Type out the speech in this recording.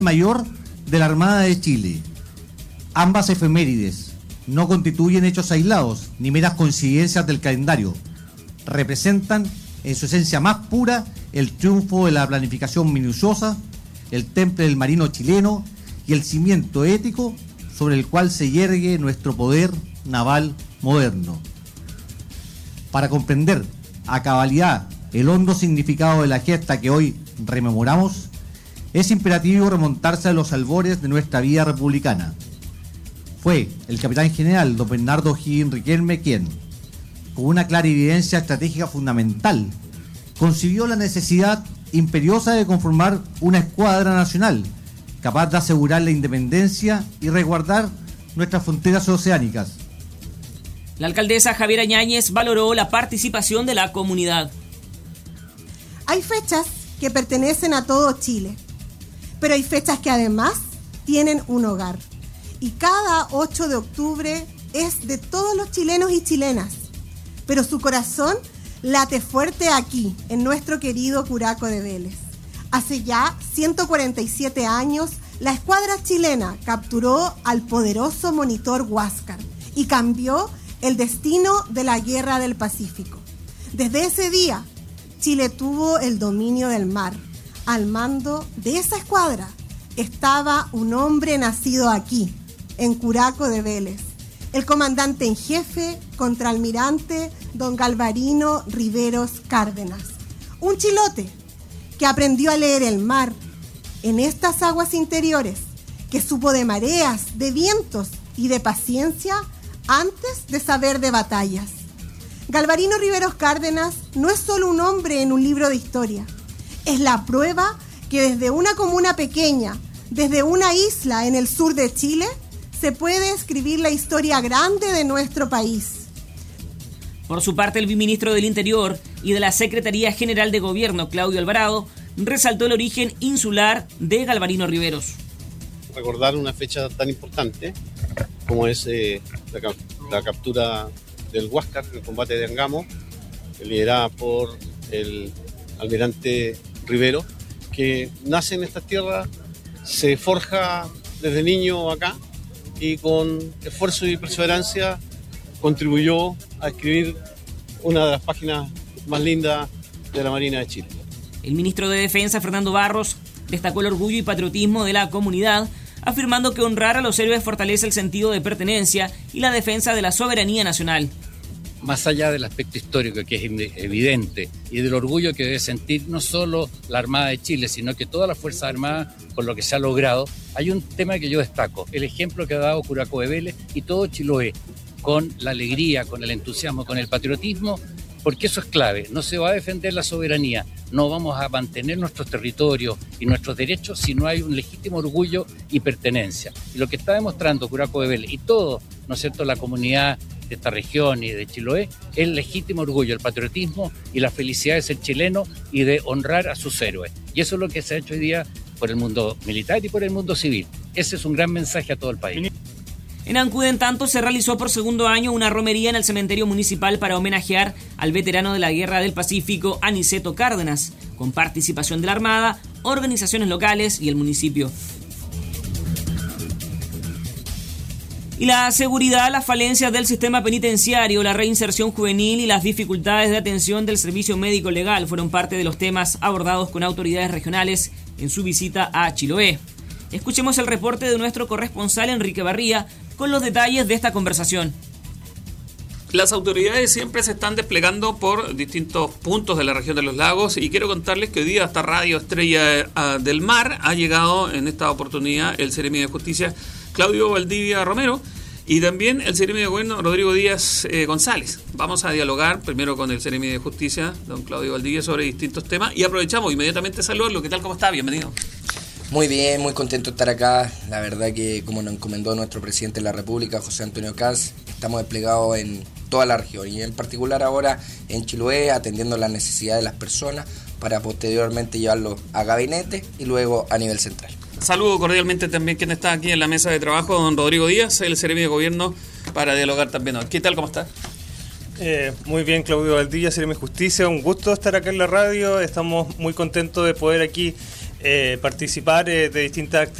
Mayor de la Armada de Chile. Ambas efemérides no constituyen hechos aislados ni meras coincidencias del calendario. Representan en su esencia más pura el triunfo de la planificación minuciosa, el temple del marino chileno y el cimiento ético sobre el cual se yergue nuestro poder naval moderno. Para comprender a cabalidad el hondo significado de la gesta que hoy rememoramos, es imperativo remontarse a los albores de nuestra vida republicana. Fue el capitán general don Bernardo O'Higgins Riquelme quien, con una clara evidencia estratégica fundamental, concibió la necesidad imperiosa de conformar una escuadra nacional capaz de asegurar la independencia y resguardar nuestras fronteras oceánicas. La alcaldesa Javiera Yáñez valoró la participación de la comunidad. Hay fechas que pertenecen a todo Chile, pero hay fechas que además tienen un hogar. Y cada 8 de octubre es de todos los chilenos y chilenas, pero su corazón late fuerte aquí, en nuestro querido Curaco de Vélez. Hace ya 147 años, la escuadra chilena capturó al poderoso monitor Huáscar y cambió el destino de la Guerra del Pacífico. Desde ese día, Chile tuvo el dominio del mar. Al mando de esa escuadra estaba un hombre nacido aquí, en Curaco de Vélez, el comandante en jefe, contraalmirante don Galvarino Riveros Cárdenas. Un chilote que aprendió a leer el mar en estas aguas interiores, que supo de mareas, de vientos y de paciencia antes de saber de batallas. Galvarino Riveros Cárdenas no es solo un hombre en un libro de historia, es la prueba que desde una comuna pequeña, desde una isla en el sur de Chile, se puede escribir la historia grande de nuestro país. Por su parte, el viceministro del Interior y de la Secretaría General de Gobierno, Claudio Alvarado, resaltó el origen insular de Galvarino Riveros. Recordar una fecha tan importante como es la captura del Huáscar, el combate de Angamo, liderada por el almirante Rivero, que nace en estas tierras, se forja desde niño acá y con esfuerzo y perseverancia contribuyó a escribir una de las páginas más lindas de la Marina de Chile. El ministro de Defensa, Fernando Barros, destacó el orgullo y patriotismo de la comunidad, afirmando que honrar a los héroes fortalece el sentido de pertenencia y la defensa de la soberanía nacional. Más allá del aspecto histórico que es evidente y del orgullo que debe sentir no solo la Armada de Chile, sino que todas las Fuerzas Armadas por lo que se ha logrado, hay un tema que yo destaco, el ejemplo que ha dado Curaco de Vélez y todo Chiloé, con la alegría, con el entusiasmo, con el patriotismo, porque eso es clave. No se va a defender la soberanía, no vamos a mantener nuestros territorios y nuestros derechos si no hay un legítimo orgullo y pertenencia. Y lo que está demostrando Curaco de Vélez y todo, ¿no es cierto?, la comunidad de esta región y de Chiloé, es el legítimo orgullo, el patriotismo y la felicidad de ser chileno y de honrar a sus héroes. Y eso es lo que se ha hecho hoy día por el mundo militar y por el mundo civil. Ese es un gran mensaje a todo el país. En Ancud, en tanto, se realizó por segundo año una romería en el cementerio municipal para homenajear al veterano de la Guerra del Pacífico, Aniceto Cárdenas, con participación de la Armada, organizaciones locales y el municipio. Y la seguridad, las falencias del sistema penitenciario, la reinserción juvenil y las dificultades de atención del servicio médico legal fueron parte de los temas abordados con autoridades regionales en su visita a Chiloé. Escuchemos el reporte de nuestro corresponsal Enrique Barría con los detalles de esta conversación. Las autoridades siempre se están desplegando por distintos puntos de la región de los lagos y quiero contarles que hoy día hasta Radio Estrella del Mar ha llegado en esta oportunidad el Seremi de Justicia Claudio Valdivia Romero y también el Seremi de Gobierno Rodrigo Díaz González. Vamos a dialogar primero con el Seremi de Justicia, don Claudio Valdivia, sobre distintos temas y aprovechamos inmediatamente saludarlo. ¿Qué tal? ¿Cómo está? Bienvenido. Muy bien, muy contento de estar acá. La verdad que, como nos encomendó nuestro presidente de la República, José Antonio Kast, estamos desplegados en toda la región y en particular ahora en Chiloé, atendiendo las necesidades de las personas para posteriormente llevarlo a gabinete y luego a nivel central. Saludo cordialmente también quien está aquí en la mesa de trabajo, don Rodrigo Díaz, el Seremi de Gobierno, para dialogar también. ¿Qué tal? ¿Cómo está? Muy bien, Claudio Valdivia, Seremi de Justicia. Un gusto estar acá en la radio. Estamos muy contentos de poder aquí participar de distintas actividades